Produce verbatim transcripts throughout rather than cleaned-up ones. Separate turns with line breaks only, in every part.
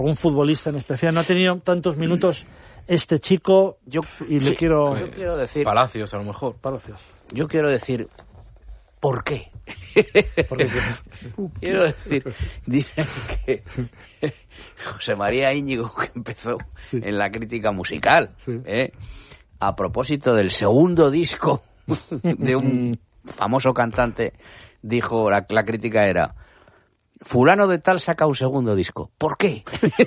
Un futbolista en especial, no ha tenido tantos minutos este chico, yo y
sí,
le quiero...
yo quiero decir...
Palacios, a lo mejor.
Palacios.
Yo quiero decir... ¿Por qué?
Porque
quiero decir, dicen que José María Íñigo, que empezó sí. en la crítica musical, sí. ¿eh? a propósito del segundo disco de un famoso cantante, dijo, la, la crítica era... Fulano de tal saca un segundo disco. ¿Por qué?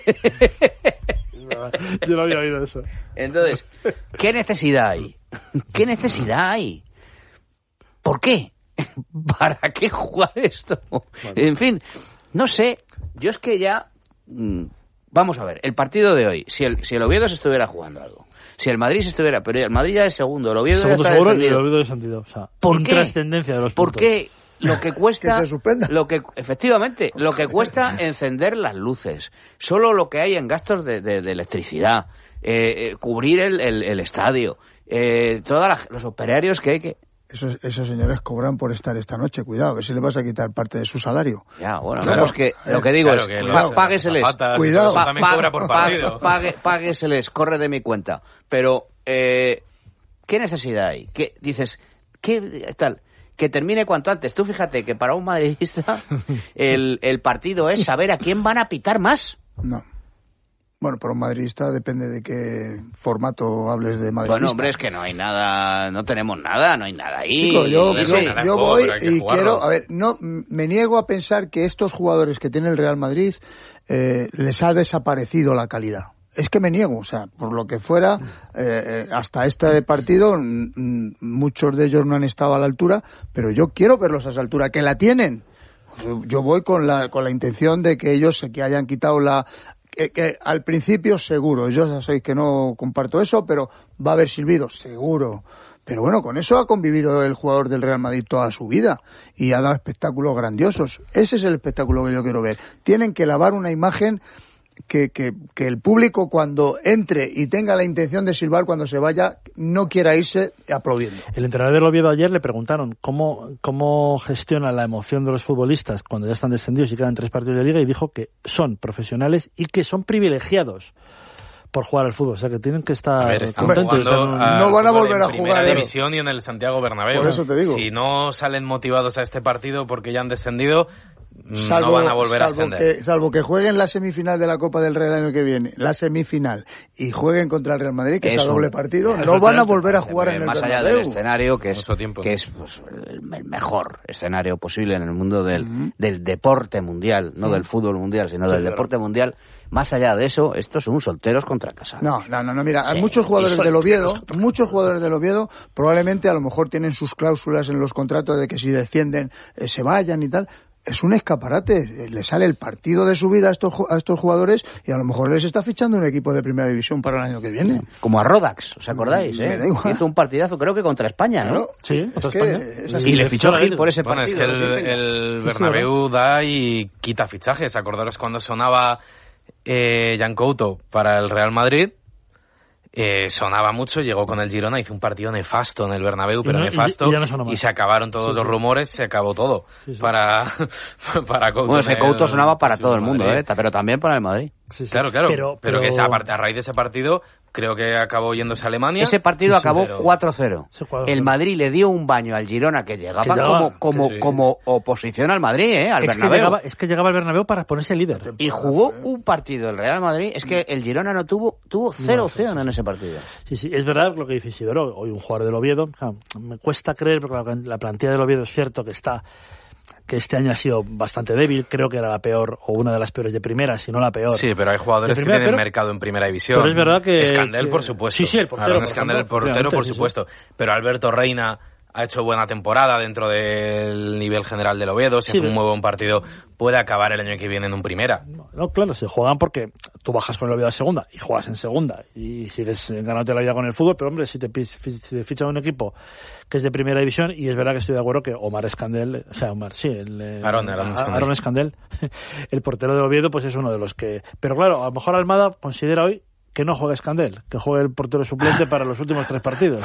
Yo no había oído eso.
Entonces, ¿qué necesidad hay? ¿Qué necesidad hay? ¿Por qué? ¿Para qué jugar esto? Bueno. En fin, no sé. Yo es que ya... Vamos a ver, el partido de hoy, si el, si el Oviedo se estuviera jugando algo, si el Madrid se estuviera... Pero el Madrid ya es segundo, el Oviedo
segundo
ya está
seguro
descendido.
Y el Oviedo descendido. O sea,
¿por qué?
Intrascendencia de los
¿Por
puntos.
qué? Lo que cuesta,
que se suspenda.
lo que efectivamente, lo que cuesta encender las luces, solo lo que hay en gastos de, de, de electricidad, eh, eh, cubrir el, el, el estadio, eh, todos los operarios que hay que...
Esos, esos señores cobran por estar esta noche, cuidado, a ver si le vas a quitar parte de su salario.
Ya, bueno,
claro,
vemos que lo que digo
claro
es,
que
los, págueseles,
zapatas,
cuidado,
pa, también cobra por partido.
Pa, pague, págueseles, corre de mi cuenta, pero eh, ¿qué necesidad hay? ¿Qué dices? ¿Qué tal? Que termine cuanto antes. Tú fíjate que para un madridista el, el partido es saber a quién van a pitar más.
No. Bueno, para un madridista depende de qué formato hables de madridista.
Bueno, hombre, es que no hay nada, no tenemos nada, no hay nada ahí.
Chico, yo,
no
yo,
sé.
yo voy y quiero... A ver, no, me niego a pensar que estos jugadores que tiene el Real Madrid eh, les ha desaparecido la calidad. Es que me niego, o sea, por lo que fuera, eh, hasta este partido m- muchos de ellos no han estado a la altura, pero yo quiero verlos a esa altura, que la tienen. Yo voy con la con la intención de que ellos se que hayan quitado la... Que, que al principio seguro, yo ya sabéis que no comparto eso, pero va a haber silbido, seguro. Pero bueno, con eso ha convivido el jugador del Real Madrid toda su vida y ha dado espectáculos grandiosos. Ese es el espectáculo que yo quiero ver. Tienen que lavar una imagen... Que, que, que el público cuando entre y tenga la intención de silbar cuando se vaya, no quiera irse aplaudiendo.
El entrenador del Oviedo ayer le preguntaron cómo, cómo gestiona la emoción de los futbolistas cuando ya están descendidos y quedan tres partidos de liga, y dijo que son profesionales y que son privilegiados por jugar al fútbol, o sea que tienen que estar
a ver, están
contentos.
jugando
Están...
No van a volver a
en
jugar
Primera
¿eh?
División y en el Santiago Bernabéu.
Por eso te digo.
Si no salen motivados a este partido porque ya han descendido,
salvo,
no van a volver a
salvo
ascender.
Que, salvo que jueguen la semifinal de la Copa del Rey el año que viene, la semifinal, y jueguen contra el Real Madrid, que es, es a doble partido, no van a volver a jugar en el
más
Bernabéu.
allá del escenario, que es,
tiempo,
que es pues, el mejor escenario posible en el mundo del, uh-huh. del deporte mundial, no uh-huh. del fútbol mundial, sino sí, del claro. deporte mundial. Más allá de eso, estos son solteros contra casados.
No, no, no, no mira, sí, muchos jugadores del Oviedo, muchos jugadores del Oviedo probablemente a lo mejor tienen sus cláusulas en los contratos de que si descienden eh, se vayan y tal. Es un escaparate, le sale el partido de su vida a estos, a estos jugadores y a lo mejor les está fichando un equipo de primera división para el año que viene.
Como a Rodax, ¿os acordáis? Eh? Hizo un partidazo, creo que contra España, ¿no?
Claro, sí, contra España.
Y le fichó Gil por ese
bueno,
partido.
Bueno, es que el, el Bernabéu da y quita fichajes. Acordaros cuando sonaba eh, Jan Couto para el Real Madrid. Eh, sonaba mucho, llegó con el Girona, hizo un partido nefasto en el Bernabéu, pero no, nefasto, y, y, no y se acabaron todos sí, los sí. rumores, se acabó todo sí, sí. para para Couto.
Bueno, ese Couto sonaba para todo el mundo, ¿eh? Pero también para el Madrid.
Sí, sí. Claro, claro, pero, pero, pero que esa parte, a raíz de ese partido, creo que acabó yéndose a Alemania.
Ese partido
sí,
acabó
pero...
cuatro cero. El Madrid le dio un baño al Girona que llegaba, que llegaba como como, sí. como oposición al Madrid, ¿eh? Al
es
Bernabéu.
Que llegaba, es que llegaba al Bernabéu para ponerse líder.
Y jugó un partido el Real Madrid, es que el Girona no tuvo tuvo cero opción no, sí, sí. en ese partido.
Sí, sí, es verdad lo que dice Isidoro, hoy un jugador del Oviedo, me cuesta creer porque la plantilla del Oviedo es cierto que está que este año ha sido bastante débil, creo que era la peor o una de las peores de primera, si no la peor.
Sí, pero hay jugadores primera, que tienen pero, mercado en primera división.
Pero es verdad que...
Escandel,
que,
por supuesto.
Sí, sí, el portero.
Aaron Escandel, el portero, por
sí,
supuesto.
Sí.
Pero Alberto Reina ha hecho buena temporada dentro del nivel general del Oviedo, se sí, hace un muy buen partido, puede acabar el año que viene en un primera.
No, no, claro, se juegan porque tú bajas con el Oviedo a segunda y juegas en segunda y sigues ganándote la vida con el fútbol, pero hombre, si te, si te fichan un equipo que es de primera división, y es verdad que estoy de acuerdo que Omar Escandel, o sea, Omar, sí, el
Aaron, Aaron Escandel,
Aaron Escandel el portero del Oviedo, pues es uno de los que... Pero claro, a lo mejor Almada considera hoy que no juegue Escandel, que juegue el portero suplente para los últimos tres partidos.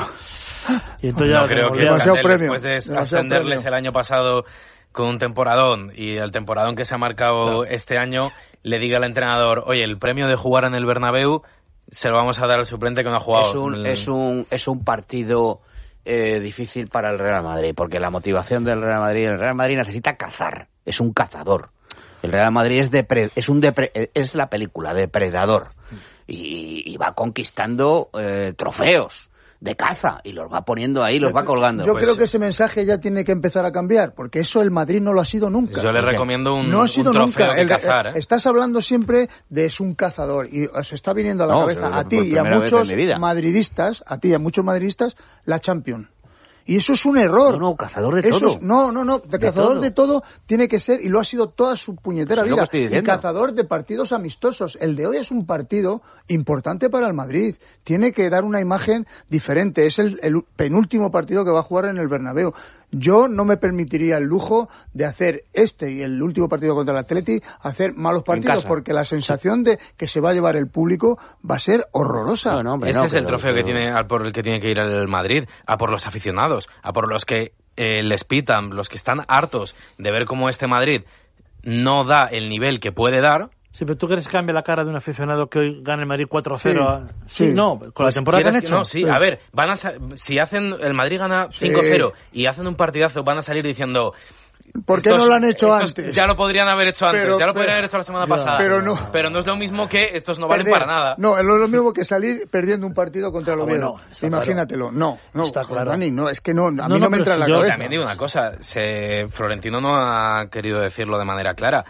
Y entonces
no
ya
creo que Escandel, después de ascenderles el año pasado con un temporadón y el temporadón que se ha marcado claro. este año, le diga al entrenador, oye, el premio de jugar en el Bernabéu se lo vamos a dar al suplente que no ha jugado.
Es un, es un, es un partido eh, difícil para el Real Madrid, porque la motivación del Real Madrid, el Real Madrid necesita cazar, es un cazador. El Real Madrid es depre, es un depre, es la película depredador y, y va conquistando eh, trofeos de caza y los va poniendo ahí, los va colgando.
Yo
pues,
creo que ese mensaje ya tiene que empezar a cambiar, porque eso el Madrid no lo ha sido nunca.
Yo le recomiendo un,
no ha sido
un trofeo
nunca.
de
El,
cazar. ¿eh?
Estás hablando siempre de es un cazador y os está viniendo a la
no,
cabeza a ti y a muchos madridistas, a ti y a muchos madridistas, la Champions. Y eso es un error.
No, no, cazador de
eso
todo.
Es, no, no, no, de, de cazador todo. de todo tiene que ser, y lo ha sido toda su puñetera vida, y cazador de partidos amistosos. El de hoy es un partido importante para el Madrid. Tiene que dar una imagen diferente. Es el, el penúltimo partido que va a jugar en el Bernabéu. Yo no me permitiría el lujo de hacer este y el último partido contra el Atleti, hacer malos partidos, porque la sensación de que se va a llevar el público va a ser horrorosa.
No, no, hombre, Ese no, es el trofeo pero... que tiene, al por el que tiene que ir el Madrid, a por los aficionados, a por los que eh, les pitan, los que están hartos de ver cómo este Madrid no da el nivel que puede dar.
Sí, pero ¿tú crees que cambia la cara de un aficionado que hoy gana el Madrid cuatro cero? Sí,
sí,
sí, no, con
pues
la temporada que han hecho.
No, sí, sí, a ver, van a si hacen el Madrid gana cinco cero sí. y hacen un partidazo, van a salir diciendo...
¿Por qué
estos,
no lo han hecho antes?
Ya lo podrían haber hecho antes,
pero,
ya lo
pero,
podrían haber hecho la semana
ya,
pasada.
Pero no.
Pero no es lo mismo que estos no valen
Perder.
para nada.
No, es lo mismo que salir perdiendo un partido contra el Oviedo.
Ah, bueno,
Imagínatelo.
Claro.
No, no,
está claro.
Dani, no, es que no, a mí no,
no,
no me entra en la
yo
cabeza.
También digo una cosa, se, Florentino no ha querido decirlo de manera clara,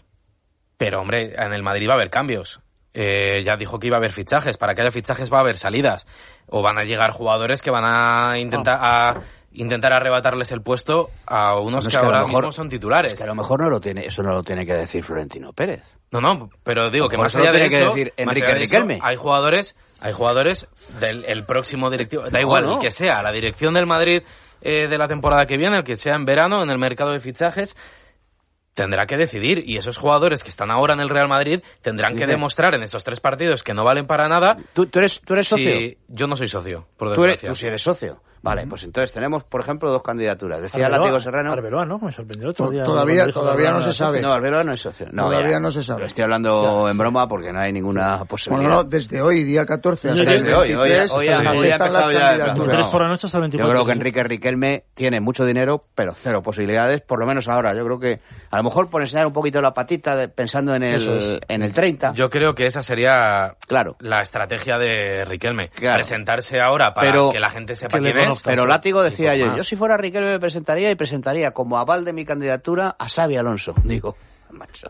pero hombre, en el Madrid va a haber cambios. Eh, ya dijo que iba a haber fichajes. Para que haya fichajes va a haber salidas. O van a llegar jugadores que van a intentar... Oh. a intentar arrebatarles el puesto a unos no, que, que ahora mejor, mismo son titulares.
Es que a lo mejor no lo tiene, eso no lo tiene que decir Florentino Pérez.
No, no, pero digo que más allá de eso, que decir Enrique allá de eso hay jugadores, hay jugadores del el próximo directivo, da igual, no, no. el que sea, la dirección del Madrid eh, de la temporada que viene, el que sea en verano, en el mercado de fichajes, tendrá que decidir, y esos jugadores que están ahora en el Real Madrid tendrán Dice. que demostrar en estos tres partidos que no valen para nada.
¿Tú, tú eres, tú eres socio?
Si, yo no soy socio, por
desgracia.
Tú,
eres, tú sí eres socio. Vale, pues entonces tenemos, por ejemplo, dos candidaturas. Decía
Arbeloa,
Látigo Serrano...
Arbeloa, ¿no? Me sorprendió otro día.
Todavía, todavía no se sabe.
No, Arbeloa no es socio. No,
todavía
ya,
no se sabe.
Lo estoy hablando
ya,
en broma porque no hay ninguna sí. posibilidad.
Bueno, no, desde hoy, día catorce hasta
desde
el
hoy, hoy, hoy, hoy ha empezado ya...
veintitrés por la noche hasta el veinticuatro.
Yo creo que Enrique Riquelme tiene mucho dinero, pero cero posibilidades, por lo menos ahora. Yo creo que a lo mejor por enseñar un poquito la patita de, pensando en el, es. en el treinta.
Yo creo que esa sería
claro.
la estrategia de Riquelme.
Claro.
Presentarse ahora para
pero,
que la gente sepa
que
quién es.
Pero Látigo decía yo, yo si fuera Riquelme me presentaría y presentaría como aval de mi candidatura a Xabi Alonso. Digo, macho,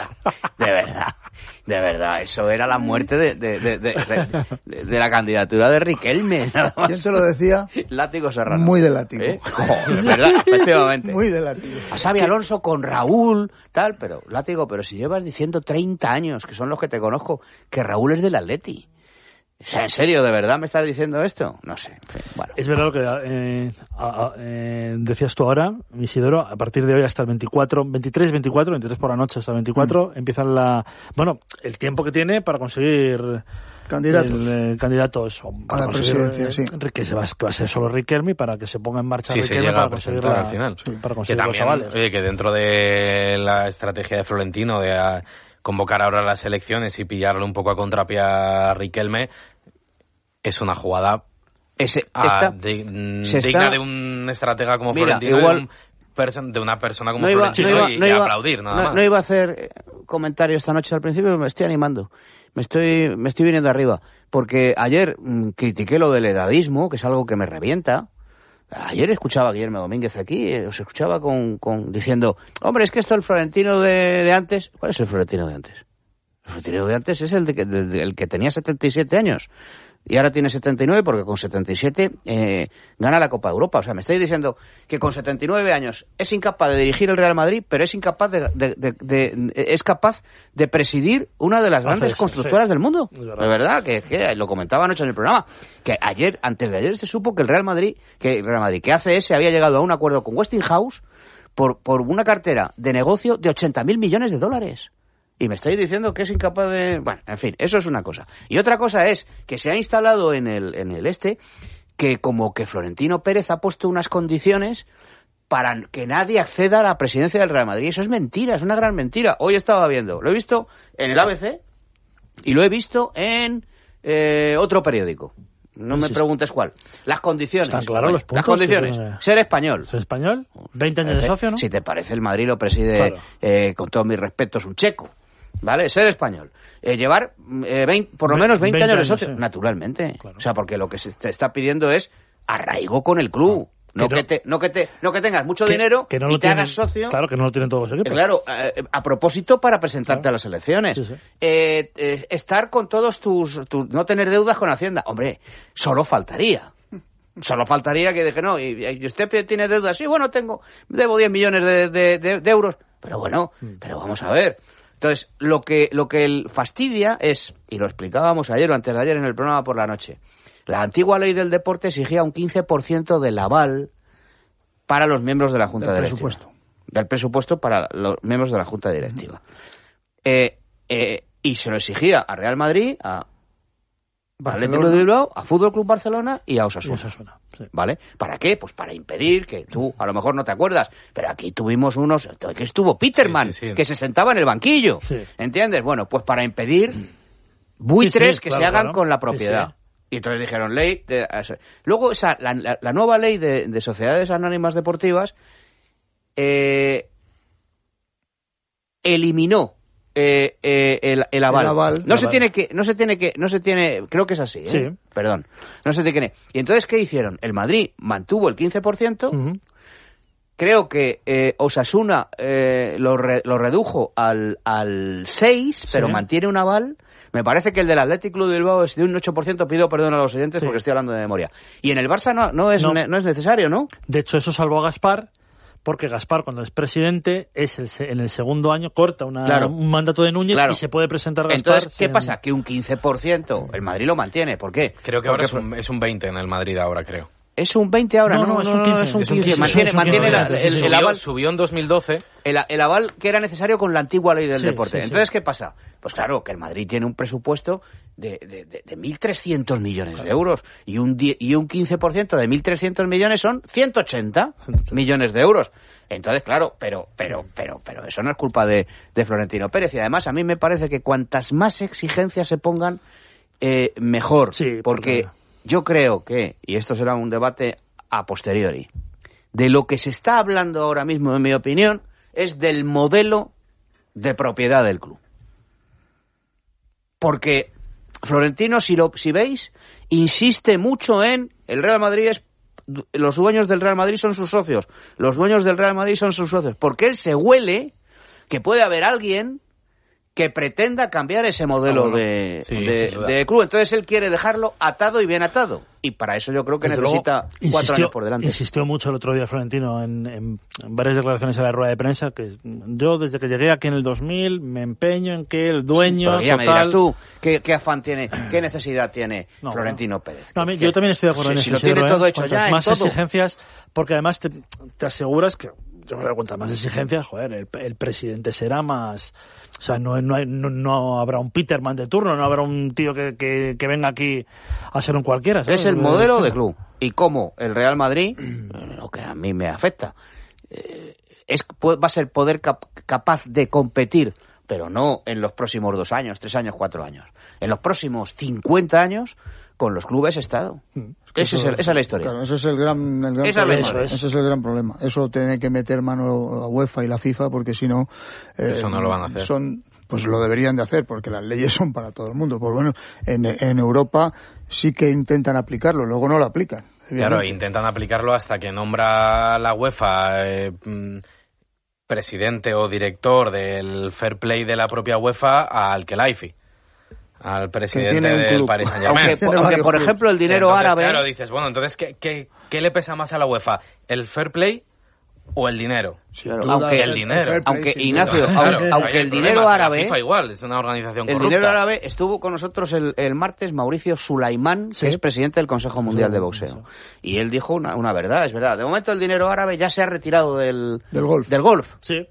de verdad, de verdad, eso era la muerte de, de, de, de, de, de la candidatura de Riquelme. Nada más.
¿Quién se lo decía?
Látigo Serrano.
Muy de Látigo.
¿Eh? Oh, de verdad, efectivamente.
Muy de Látigo.
A Xabi Alonso con Raúl, tal, pero Látigo, pero si llevas diciendo treinta años, que son los que te conozco, que Raúl es del Atleti. O sea, ¿en serio, de verdad me estás diciendo esto? No sé. Bueno.
Es verdad lo que eh, a, a, eh, decías tú ahora, Isidoro, a partir de hoy hasta el veinticuatro, veintitrés, veinticuatro, veintitrés por la noche hasta el veinticuatro, mm. empiezan la... Bueno, el tiempo que tiene para conseguir...
Candidatos.
El, eh, candidatos
a la presidencia, sí.
Que, se va, que va a ser solo Riquelme para que se ponga en marcha
sí,
Riquelme
se
para conseguir, la,
al final.
Sí, para conseguir
que
los
también,
avales.
Oye, que dentro de la estrategia de Florentino de a, convocar ahora las elecciones y pillarle un poco a contrapié a Riquelme, es una jugada
Ese,
a,
esta,
de, digna
está,
de un estratega como
mira,
Florentino
igual,
de, un person, de una persona como
no iba,
Florentino
no iba,
y,
no
y
iba,
aplaudir nada
no,
más.
No iba a hacer comentario esta noche al principio, pero me estoy animando. Me estoy, me estoy viniendo arriba. Porque ayer mmm, critiqué lo del edadismo, que es algo que me revienta. Ayer escuchaba a Guillermo Domínguez aquí, eh, os escuchaba con, con diciendo, hombre, es que esto el Florentino de, de antes... ¿Cuál es el Florentino de antes? El Florentino de antes es el, de, de, de, el que tenía setenta y siete años. Y ahora tiene setenta y nueve porque con setenta y siete eh, gana la Copa de Europa. O sea, me estáis diciendo que con setenta y nueve años es incapaz de dirigir el Real Madrid, pero es incapaz de, de, de, de es capaz de presidir una de las grandes
sí,
constructoras
sí.
del mundo.
De verdad,
de verdad que, que lo comentaba anoche en el programa, que ayer, antes de ayer, se supo que el Real Madrid, que el Real Madrid, que A C S había llegado a un acuerdo con Westinghouse por, por una cartera de negocio de ochenta mil millones de dólares. Y me estáis diciendo que es incapaz de... Bueno, en fin, eso es una cosa. Y otra cosa es que se ha instalado en el, en el este que como que Florentino Pérez ha puesto unas condiciones para que nadie acceda a la presidencia del Real Madrid. Eso es mentira, es una gran mentira. Hoy estaba viendo, lo he visto en el A B C y lo he visto en eh, otro periódico. No me preguntes cuál. Las condiciones.
Están claros los puntos.
Las condiciones. Ser español.
Ser español. veinte años de socio, ¿no?
Si te parece, el Madrid lo preside, claro. eh, con todos mis respetos, un checo. ¿Vale? Ser español. Eh, llevar eh, veinte, por lo menos veinte, veinte años de socio. Sí. Naturalmente. Claro. O sea, porque lo que se te está pidiendo es arraigo con el club. No, no, que, no, te, no, que, te, no que tengas mucho
que,
dinero
que no
y te
tienen,
hagas socio.
Claro, que no lo tienen todos los equipos.
Eh, claro, eh, a propósito para presentarte claro. a las elecciones. Sí, sí. Eh, eh, estar con todos tus, tus... No tener deudas con Hacienda. Hombre, solo faltaría. Solo faltaría que dije, no, y, y usted tiene deudas. Sí, bueno, tengo, debo diez millones de, de, de, de euros. Pero bueno, pero vamos a ver. Entonces, lo que, lo que el fastidia es, y lo explicábamos ayer o antes de ayer en el programa por la noche, la antigua ley del deporte exigía un quince por ciento del aval para los miembros de la Junta
del
Directiva.
Presupuesto.
Del presupuesto para los miembros de la Junta Directiva. Eh, eh, y se lo exigía a Real Madrid, a Atlético de Bilbao, a Fútbol Club Barcelona y a Osasuna.
Osasuna sí.
¿Vale? ¿Para qué? Pues para impedir que tú, a lo mejor no te acuerdas, pero aquí tuvimos unos, que estuvo Peterman, sí, sí, sí. que se sentaba en el banquillo. Sí. ¿Entiendes? Bueno, pues para impedir buitres sí, sí, que claro, se hagan claro. con la propiedad. Sí, sí. Y entonces dijeron ley. De, luego, esa, la, la, la nueva ley de, de sociedades anónimas deportivas eh, eliminó eh, eh, el, el aval. El aval no el se aval. tiene que, no se tiene que, no se tiene, creo que es así, ¿eh?
Sí.
Perdón, no se tiene. Y entonces ¿qué hicieron? El Madrid mantuvo el quince por ciento. Uh-huh. Creo que eh, Osasuna eh, lo, re, lo redujo al, al seis, sí. pero mantiene un aval. Me parece que el del Athletic Club de Bilbao es de un ocho por ciento, pido perdón a los oyentes sí. porque estoy hablando de memoria. Y en el Barça no, no, es, no. Ne, no es necesario, ¿no?
De hecho, eso salvó a Gaspar, porque Gaspar, cuando es presidente, es el, en el segundo año corta una, claro. un mandato de Núñez claro. y se puede presentar Gaspar.
Entonces, ¿qué
sin...
pasa? Que un quince por ciento el Madrid lo mantiene. ¿Por qué?
Creo que ahora es un, es un veinte en el Madrid ahora, creo.
Es un veinte ahora, no, no, no, no, no, no es un quince. Es un quince. Mantiene, es un mantiene la, el, el, el aval.
Subió en dos mil doce.
El, el aval que era necesario con la antigua ley del sí, deporte.
Sí,
Entonces,
sí.
¿qué pasa? Pues claro, que el Madrid tiene un presupuesto de, de, de, de mil trescientos millones claro. de euros y un, y un quince por ciento de mil trescientos millones son ciento ochenta millones de euros. Entonces, claro, pero pero pero pero eso no es culpa de, de Florentino Pérez. Y además, a mí me parece que cuantas más exigencias se pongan, eh, mejor.
Sí,
porque, porque yo creo que, y esto será un debate a posteriori, de lo que se está hablando ahora mismo, en mi opinión, es del modelo de propiedad del club. Porque Florentino, si lo si veis, insiste mucho en el Real Madrid es los dueños del Real Madrid son sus socios, los dueños del Real Madrid son sus socios, porque él se huele que puede haber alguien que pretenda cambiar ese modelo ah, bueno. de, sí, de, de club. Entonces él quiere dejarlo atado y bien atado. Y para eso yo creo que Desde necesita luego, cuatro
insistió,
años por delante.
Insistió mucho el otro día Florentino en, en, en varias declaraciones en la rueda de prensa que yo desde que llegué aquí en el dos mil me empeño en que el dueño
sí, ya
total...
me dirás tú qué, qué afán tiene, qué necesidad tiene no, Florentino
no.
Pérez.
No, a mí, yo también estoy de acuerdo
si,
en eso.
Si lo tiene
¿eh?
todo hecho
Cuantas
ya
más
en todo.
exigencias, porque además te, te aseguras que yo me doy cuenta, más exigencias, joder, el, el presidente será más... O sea, no, no, hay, no, no habrá un Peterman de turno, no habrá un tío que, que, que venga aquí a ser un cualquiera, ¿sabes?
Es el modelo de club. Y cómo el Real Madrid, lo que a mí me afecta, eh, es va a ser poder cap, capaz de competir, pero no en los próximos dos años, tres años, cuatro años. En los próximos cincuenta años con los clubes Estado. Es ese es el, esa es la historia.
Claro, ese es el gran, el gran
esa
problema.
Eso es.
Ese es el gran problema. Eso tiene que meter mano a UEFA y la FIFA porque si no...
Eh, Eso no lo van a hacer.
Son, pues lo deberían de hacer porque las leyes son para todo el mundo. Pues bueno, en, en Europa sí que intentan aplicarlo, luego no lo aplican.
Claro, intentan aplicarlo hasta que nombra la UEFA eh, presidente o director del fair play de la propia UEFA al Khelaifi, al presidente del Paris Saint-Germain.
Aunque, por, aunque, por ejemplo, el dinero
entonces,
árabe...
Claro, dices, bueno, entonces, ¿qué, qué, ¿qué le pesa más a la UEFA? ¿El fair play o el dinero?
Sí, claro.
Aunque el, el dinero.
El play, aunque, sí, Ignacio,
claro,
aunque,
claro,
aunque el dinero
problemas.
árabe...
La FIFA igual, es una organización
el
corrupta.
El dinero árabe estuvo con nosotros el, el martes Mauricio Sulaimán, ¿sí? que es presidente del Consejo Mundial sí, de Boxeo. Sí. Y él dijo una, una verdad, es verdad. De momento el dinero árabe ya se ha retirado del...
Del golf.
Del golf.
Sí.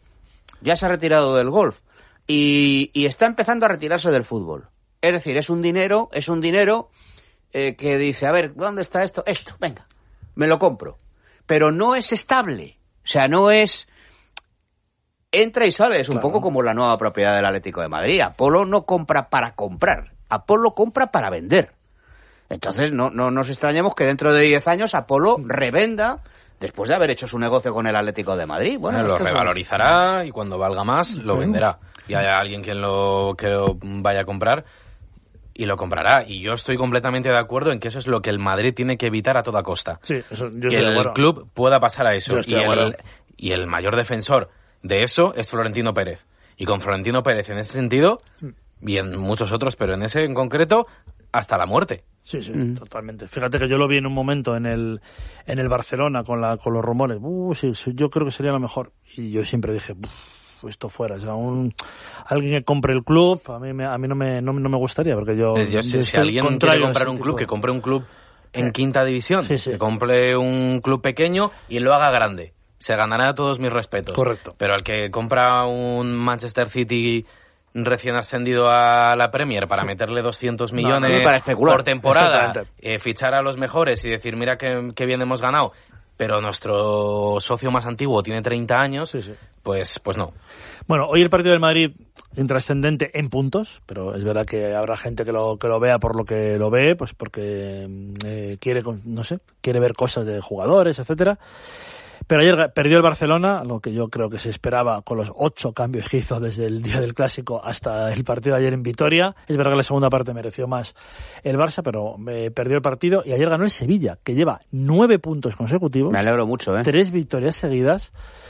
Ya se ha retirado del golf. Y, y está empezando a retirarse del fútbol. Es decir, es un dinero, es un dinero eh, que dice, a ver, ¿dónde está esto? Esto, venga, me lo compro. pero no es estable. O sea, no es... Entra y sale, es un claro. poco como la nueva propiedad del Atlético de Madrid. Apolo no compra para comprar, Apolo compra para vender. Entonces no, no nos extrañemos que dentro de diez años Apolo revenda después de haber hecho su negocio con el Atlético de Madrid. Bueno,
bueno lo revalorizará son... y cuando valga más lo venderá. Y haya alguien quien lo, que lo vaya a comprar y lo comprará. Y yo estoy completamente de acuerdo en que eso es lo que el Madrid tiene que evitar a toda costa.
Sí, eso, yo
que el club pueda pasar a eso.
Y el,
y el mayor defensor de eso es Florentino Pérez. Y con Florentino Pérez en ese sentido, y en muchos otros, pero en ese en concreto, hasta la muerte.
Sí, sí, mm. totalmente. Fíjate que yo lo vi en un momento en el en el Barcelona con la con los rumores. Uh, sí, sí, yo creo que sería lo mejor. Y yo siempre dije, esto fuera. O sea, un, alguien que compre el club, a mí, me, a mí no, me, no, no me gustaría, porque yo...
Es, yo si, si alguien quiere comprar un club, de... que compre un club en eh. quinta división.
Sí, sí.
Que compre un club pequeño y lo haga grande. Se ganará todos mis respetos.
Correcto.
Pero al que compra un Manchester City recién ascendido a la Premier para meterle doscientos millones
no, no para especular.
por temporada, eh, fichar a los mejores y decir, mira qué, qué bien hemos ganado, pero nuestro socio más antiguo tiene treinta años,
sí, sí.
pues pues no.
Bueno, hoy el partido del Madrid intrascendente en puntos, pero es verdad que habrá gente que lo que lo vea por lo que lo ve, pues porque eh, quiere, no sé, quiere ver cosas de jugadores, etcétera. Pero ayer perdió el Barcelona, lo que yo creo que se esperaba con los ocho cambios que hizo desde el día del Clásico hasta el partido de ayer en Vitoria. Es verdad que la segunda parte mereció más el Barça, pero eh, perdió el partido y ayer ganó el Sevilla, que lleva nueve puntos consecutivos.
Me alegro mucho, ¿eh?
Tres victorias seguidas.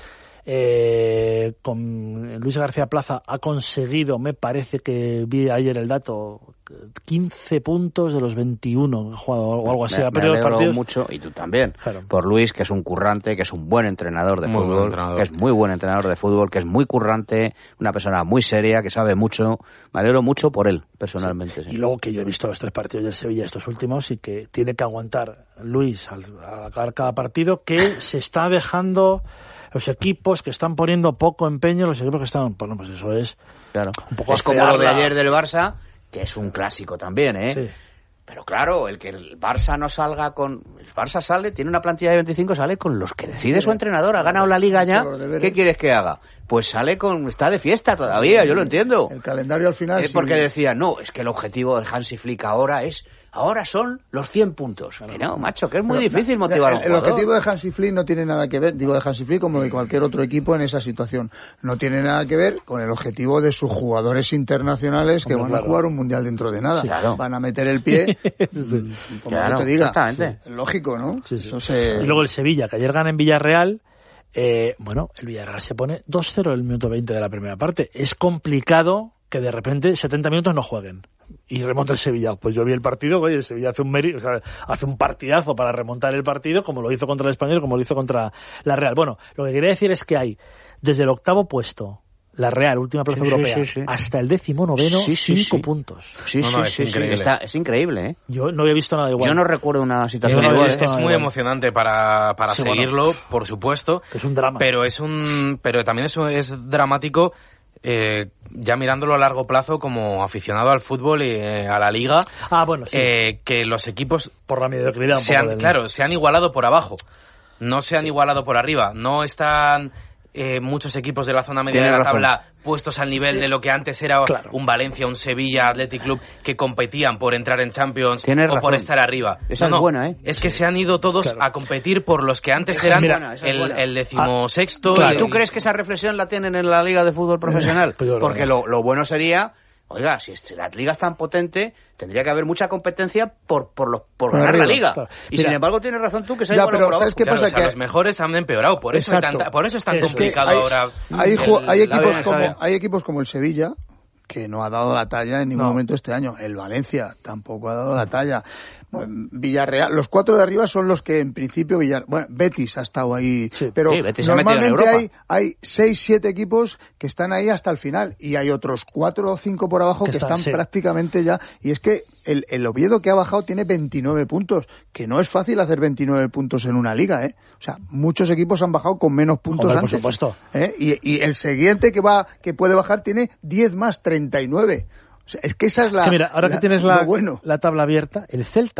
Eh, con Luis García Plaza ha conseguido, me parece que vi ayer el dato, quince puntos de los veintiuno que ha jugado o algo así.
Me,
ha
me alegro
partidos.
mucho, y tú también,
claro.
por Luis, que es un currante, que es un buen entrenador de
muy
fútbol,
entrenador.
que es muy buen entrenador de fútbol, que es muy currante, una persona muy seria, que sabe mucho. Me alegro mucho por él, personalmente.
Sí.
Sí.
Y luego que yo he visto los tres partidos del Sevilla, estos últimos, y que tiene que aguantar Luis al, al acabar cada partido, que se está dejando... Los equipos que están poniendo poco empeño, los equipos que están... Bueno, pues eso es...
Claro.
Un poco
es como lo de ayer del Barça, que es un clásico también, ¿eh?
Sí.
Pero claro, el que el Barça no salga con... El Barça sale, tiene una plantilla de veinticinco, sale con los que decide su entrenador. Ha ganado la Liga ya. ¿Qué quieres que haga? Pues sale con... Está de fiesta todavía, yo lo entiendo.
El calendario al final...
Es porque sí. Decía, no, es que el objetivo de Hansi Flick ahora es... Ahora son los cien puntos. Claro. Que no, macho, que es muy Pero, difícil motivar a un
El
jugador.
objetivo de Hansi Flick no tiene nada que ver, digo de Hansi Flick como de cualquier otro equipo en esa situación. No tiene nada que ver con el objetivo de sus jugadores internacionales que Hombre, van claro. a jugar un mundial dentro de nada.
Sí, claro.
Van a meter el pie,
sí.
como
claro,
te diga.
Exactamente.
Sí. Lógico, ¿no?
Sí, sí.
Eso se...
Y luego el Sevilla, que ayer gana en Villarreal. Eh, bueno, el Villarreal se pone dos cero en el minuto veinte de la primera parte. Es complicado que de repente setenta minutos no jueguen y remonta el Sevilla. Pues yo vi el partido, oye, el Sevilla hace un meri- o sea, hace un partidazo para remontar el partido, como lo hizo contra el Español, como lo hizo contra la Real. Bueno, lo que quería decir es que hay desde el octavo puesto, la Real, última plaza
sí,
europea,
sí, sí, sí.
hasta el décimo noveno,
sí, sí,
cinco
sí.
puntos.
Sí,
no, no,
sí,
es
sí,
increíble.
Sí. Está, es increíble, ¿eh?
Yo no había visto nada igual.
Yo no recuerdo una situación
no
igual.
Es,
es muy
igual.
emocionante para, para
sí,
seguirlo,
bueno,
por supuesto.
Es un drama.
Pero es un, pero también es, es dramático. Eh, ya mirándolo a largo plazo como aficionado al fútbol y eh, a la liga,
ah, bueno, sí.
eh, que los equipos
por la mediocridad
se han,
del...
claro, se han igualado por abajo, no se han sí. igualado por arriba, no están eh, muchos equipos de la zona media de la razón. tabla puestos al nivel sí. de lo que antes era claro. un Valencia, un Sevilla, Athletic Club, que competían por entrar en Champions
Tienes
o
razón.
por estar arriba.
Esa
no, no,
es buena, ¿eh?
Es que
sí.
se han ido todos claro. a competir por los que antes
esa
eran
buena,
el, el decimosexto.
Ah, claro.
el...
¿Tú crees que esa reflexión la tienen en la Liga de Fútbol Profesional? Porque lo, lo bueno sería... Oiga, si la liga es tan potente, tendría que haber mucha competencia por por, lo, por, por ganar arriba, la liga. Claro. Y Mira, sin embargo tienes razón tú que se ha
ya, pero ¿sabes qué
claro,
pasa?
O sea,
que
los mejores han empeorado, por eso, tanta, por eso es tan eso, complicado
hay,
ahora.
Hay,
el,
hay, equipos como, hay equipos como el Sevilla, que no ha dado la talla en ningún
no.
momento este año. El Valencia tampoco ha dado la talla. Villarreal, los cuatro de arriba son los que en principio Villar, bueno, Betis ha estado ahí,
sí,
pero
sí, Betis
normalmente hay hay seis, siete equipos que están ahí hasta el final y hay otros cuatro o cinco por abajo que, que están, están sí. prácticamente ya, y es que el, el Oviedo que ha bajado tiene veintinueve puntos, que no es fácil hacer veintinueve puntos en una liga, ¿eh? O sea, muchos equipos han bajado con menos puntos
Hombre,
antes.
por supuesto.
¿Eh? Y, y el siguiente que va que puede bajar tiene diez más, treinta y nueve. O sea, es que esa es la...
Es que mira, ahora
la,
que tienes la,
bueno.
la tabla abierta, el Celta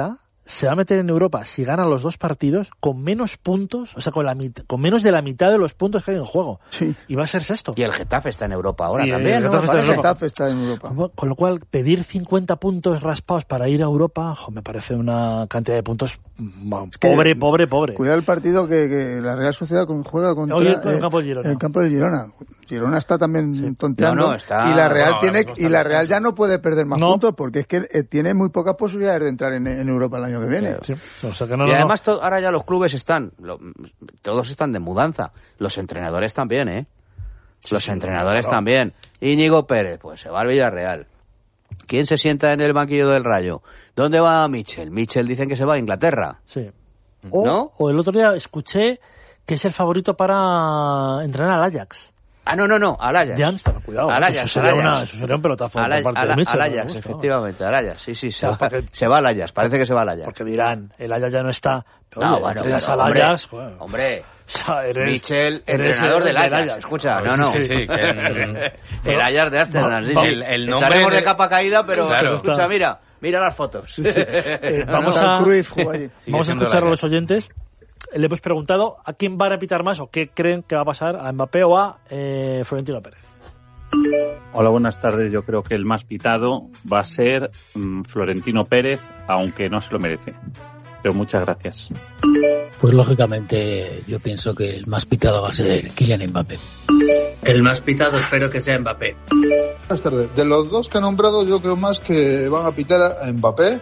se va a meter en Europa si gana los dos partidos con menos puntos, o sea, con la mit- con menos de la mitad de los puntos que hay en juego.
Sí.
Y va a ser sexto.
Y el Getafe está en Europa ahora
Y
también,
el
¿no?
Getafe está en
El Getafe está en Europa.
Con lo cual, pedir cincuenta puntos raspados para ir a Europa, jo, me parece una cantidad de puntos bueno,
que,
pobre, pobre, pobre.
Cuidado el partido que, que la Real Sociedad juega contra
Oye, el campo del Girona.
el campo del Girona. Girona está también sí. tonteando.
No, no, está...
Y la Real
no,
tiene
no,
y la Real ya no puede perder más
no.
puntos porque es que eh, tiene muy pocas posibilidades de entrar en, en Europa el año que viene.
Sí. O sea que no,
y
no,
además to- ahora ya los clubes están, lo, todos están de mudanza. Los entrenadores también, ¿eh? Los sí, entrenadores claro. también. Íñigo Pérez, pues se va al Villarreal. ¿Quién se sienta en el banquillo del Rayo? ¿Dónde va Michel? Michel dicen que se va a Inglaterra.
Sí. O,
¿no?
o el otro día escuché que es el favorito para entrenar al Ajax.
Ah, no, no, no, al Ajax.
De Amsterdam, cuidado.
Al Ajax,
eso, sería
al Ajax.
Una, eso sería un pelotazo
al,
por parte
al,
de Mitchell.
al Ajax,
gusta,
efectivamente, al Ajax. Sí, sí, se,
o sea,
va,
porque,
se va al Ajax, parece que se va al Ajax.
Porque dirán, el Ajax ya no está. Pero,
no,
oye,
bueno,
pero,
pero,
al
hombre,
Ajax, bueno.
hombre,
o sea, eres,
Michel,
eres
entrenador
el,
del Ajax.
Ajax.
Escucha, no, no.
Sí, sí, que el,
el Ajax de Amsterdam, sí, sí.
El, el nombre
Estaremos
de...
de capa caída, pero
claro.
escucha, mira, mira las fotos.
Sí, sí. Eh, vamos
no,
a,
Cruyff jugó allí.
vamos a escuchar a los oyentes. Le hemos preguntado a quién va a repitar más o qué creen que va a pasar, a Mbappé o a eh, Florentino Pérez.
Hola, buenas tardes. Yo creo que el más pitado va a ser mmm, Florentino Pérez, aunque no se lo merece. Pero muchas gracias.
Pues lógicamente yo pienso que el más pitado va a ser Kylian Mbappé.
El más pitado espero que sea Mbappé.
Buenas tardes. De los dos que ha nombrado, yo creo más que van a pitar a Mbappé,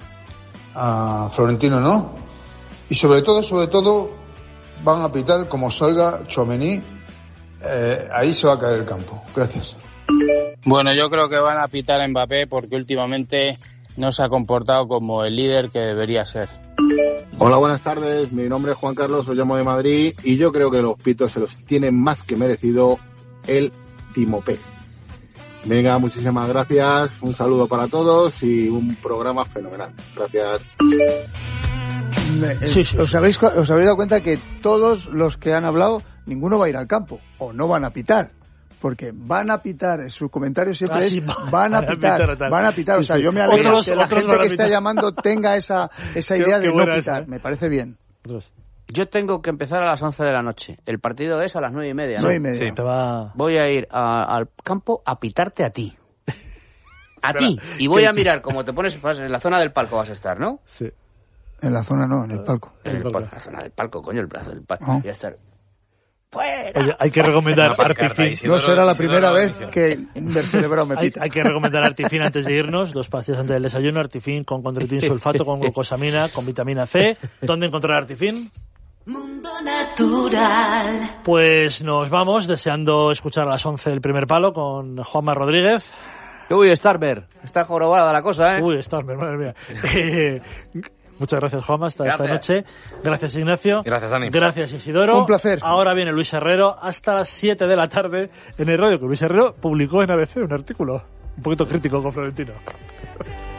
a Florentino no. Y sobre todo, sobre todo, van a pitar como salga Tchouaméni. Eh, ahí se va a caer el campo. Gracias.
Bueno, yo creo que van a pitar a Mbappé porque últimamente no se ha comportado como el líder que debería ser.
Hola, buenas tardes. Mi nombre es Juan Carlos, os llamo de Madrid y yo creo que los pitos se los tiene más que merecido el Timopé. Venga, muchísimas gracias. Un saludo para todos y un programa fenomenal. Gracias.
Sí, sí. ¿Os habéis, os habéis dado cuenta que todos los que han hablado, ninguno va a ir al campo o no van a pitar? Porque van a pitar, su comentario siempre ah, sí, es van a pitar, pitar van a pitar. Sí, o sea, sí. yo me alegro otros, que la gente que está llamando tenga esa esa idea de no pitar. Esa, ¿eh? Me parece bien.
Yo tengo que empezar a las once de la noche. El partido es a las nueve y media, ¿no?
nueve y media.
Sí, te va...
Voy a ir a, al campo a pitarte a ti. A ti. Y voy a mirar, como te pones en la zona del palco vas a estar, ¿no?
Sí.
En la zona no, en el palco.
En el palco. La zona del palco, coño, el brazo del palco. Oh. Voy a estar... ¡Fuera!
Oye, hay que recomendar Artifin.
No será la primera vez que un vertebrado me pita.
Hay, hay que recomendar Artifin antes de irnos, dos pastillas antes del desayuno, Artifin con condroitín sulfato, con glucosamina, con vitamina C. ¿Dónde encontrar Artifin?
Mundo Natural.
Pues nos vamos, deseando escuchar a las once el primer palo con Juanma Rodríguez.
Uy, Starmer, está jorobada la cosa, ¿eh?
Uy, Starmer, madre mía. eh, muchas gracias, Juanma, hasta gracias. esta noche. Gracias, Ignacio.
Gracias, Dani.
Gracias, Isidoro.
Un placer.
Ahora viene Luis Herrero hasta las siete de la tarde en el radio, que Luis Herrero publicó en A B C un artículo un poquito crítico con Florentino.